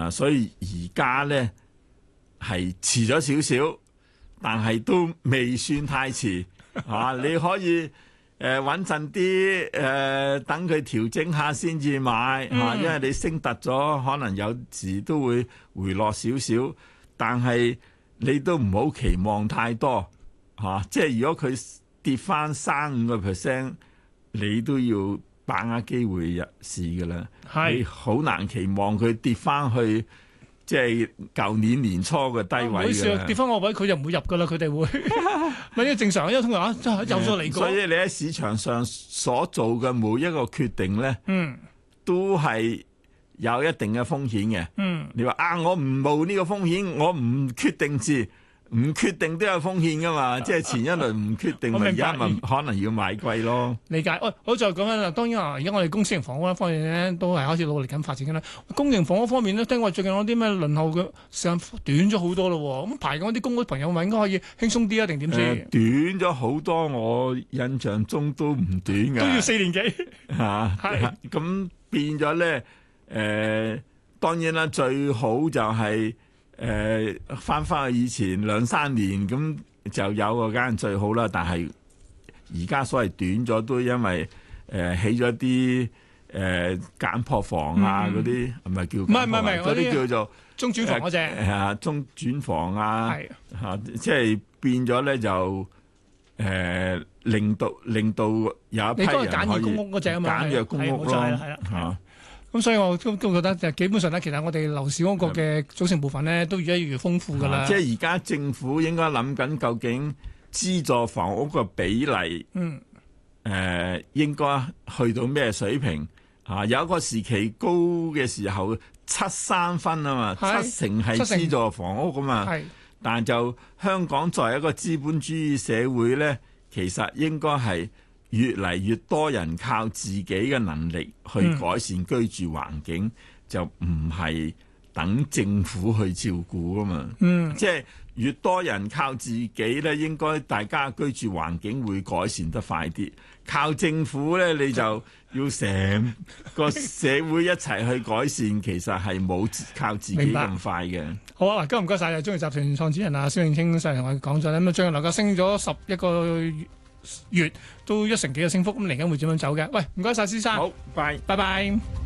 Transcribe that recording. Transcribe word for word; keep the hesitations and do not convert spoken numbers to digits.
啊，所以而家咧係遲咗少少，但係都未算太遲啊！你可以誒穩陣啲誒，等佢調整下先至買嚇、啊，因為你升突咗，可能有時都會回落少少，但係你都唔好期望太多嚇、啊。即係如果佢跌翻三五個 percent，你都要把握機會入市㗎啦。係，你好難期望佢跌翻去即係舊年年初嘅低位嘅、啊。 跌翻個位佢就唔會入㗎啦，佢哋會咪呢個正常，因為通常啊又再嚟過。 所以你喺市場上所做嘅每一個決定咧，嗯，都係有一定嘅風險嘅。嗯，你話啊，我唔冒呢個風險，我唔決定住。唔決定都有風險噶嘛，即係前一輪唔決定，咪而家咪可能要買貴咯。 理解。喂，好再講緊啦。當然啊，而家我哋公私營房屋方面咧，都係開始努力緊發展緊啦。公營房屋方面咧，聽話最近有啲咩輪候嘅時間短咗好多咯。咁排緊啲公屋朋友咪應該可以輕鬆啲啊？定點先？ 短咗好多，我印象中都唔短㗎。 都要四年幾嚇？係咁變咗咧。誒，當然啦，最好就係。誒翻翻去以前兩三年咁就有個間最好啦，但係而家所謂短咗都因為誒、呃、起咗啲誒簡樸房啊嗰啲，係咪叫？唔係唔係唔係嗰啲叫做中轉房嗰隻係啊，中轉房啊， 係嚇、啊，即係變咗咧就誒、呃、令到令到有一批人可以你嗰個簡約公屋嗰隻啊嘛， 簡約公屋咯嚇。 咁所以我都都覺得就基本上咧，其實我哋樓市嗰個嘅組成部分咧，都越嚟越豐富㗎啦。 即係而家政府應該諗緊究竟資助房屋個比例，嗯，誒、呃、應該去到咩水平啊？有一個時期高嘅時候七三分啊嘛，七成係資助房屋㗎嘛。係，但就香港作為一個資本主義社會咧，其實應該係。越嚟越多人靠自己嘅能力去改善居住環境，嗯、就唔係等政府去照顧啊嘛。嗯，即係越多人靠自己咧，應該大家居住環境會改善得快啲。靠政府咧，你就要成個社會一齊去改善，其實係冇靠自己咁快嘅。 好啊，今日唔該晒，中原集團創始人啊，蕭永清上嚟同我哋講咗咧，咁啊，最近樓價升咗十一個月，都一成幾嘅升幅，咁嚟緊會點樣走嘅？喂，唔該晒，施生。 好，拜拜拜。